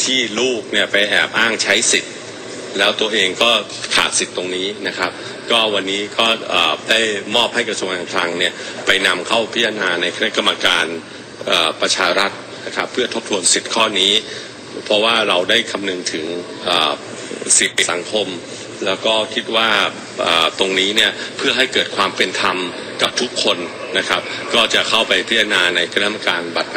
ที่ลูกเนี่ยไปแอบอ้างใช้สิทธิ์แล้วตัวเองก็ขาดสิทธิ์ตรงนี้นะครับก็วันนี้ก็ได้มอบให้กระทรวงการคลังเนี่ยไปนำเข้าพิจารณาในคณะกรรมการประชารัฐนะครับเพื่อทบทวนสิทธิ์ข้อนี้เพราะว่าเราได้คำนึงถึงสิทธิสังคมแล้วก็คิดว่าตรงนี้เนี่ยเพื่อให้เกิดความเป็นธรรมกับทุกคนนะครับก็จะเข้าไปพิจารณาในคณะกรรมการบัตร